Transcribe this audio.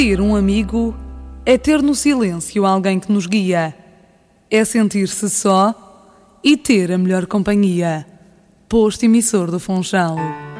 Ter um amigo é ter no silêncio alguém que nos guia. É sentir-se só e ter a melhor companhia. Posto emissor do Funchal.